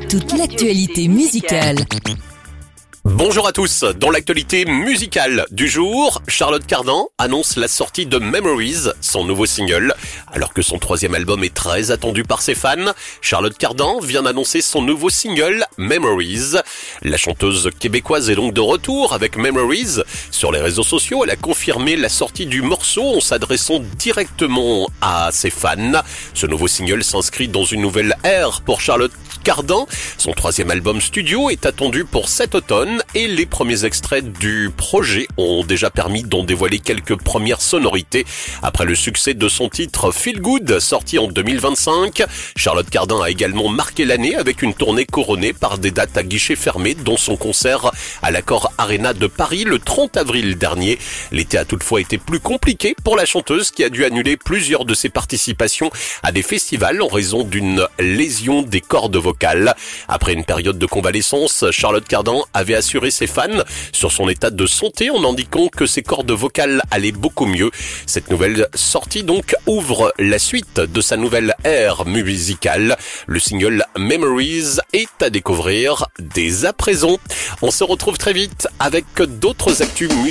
toute l'actualité musicale. Bonjour à tous, dans l'actualité musicale du jour, Charlotte Cardin annonce la sortie de Memories, son nouveau single. Alors que son troisième album est très attendu par ses fans, Charlotte Cardin vient d'annoncer son nouveau single, Memories. La chanteuse québécoise est donc de retour avec Memories. Sur les réseaux sociaux, elle a confirmé la sortie du morceau en s'adressant directement à ses fans. Ce nouveau single s'inscrit dans une nouvelle ère pour Charlotte Cardin. Son troisième album studio est attendu pour cet automne et les premiers extraits du projet ont déjà permis d'en dévoiler quelques premières sonorités. Après le succès de son titre Feel Good, sorti en 2025, Charlotte Cardin a également marqué l'année avec une tournée couronnée par des dates à guichet fermé, dont son concert à l'Accor Arena de Paris le 30 avril dernier. L'été a toutefois été plus compliqué pour la chanteuse qui a dû annuler plusieurs de ses participations à des festivals en raison d'une lésion des cordes vocales. Après une période de convalescence, Charlotte Cardin avait assuré ses fans sur son état de santé en indiquant que ses cordes vocales allaient beaucoup mieux. Cette nouvelle sortie donc ouvre la suite de sa nouvelle ère musicale. Le single Memories est à découvrir dès à présent. On se retrouve très vite avec d'autres actus musicales.